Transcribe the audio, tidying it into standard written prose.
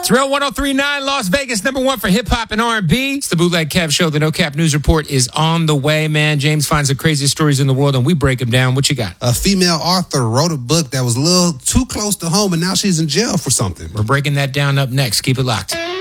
It's Real 103.9 Las Vegas, number one for hip-hop and R&B. It's the Bootleg Kev Show. The No Cap News Report is on the way, man. James finds the craziest stories in the world, and we break them down. What you got? A female author wrote a book that was a little too close to home, and now she's in jail for something. We're breaking that down up next. Keep it locked.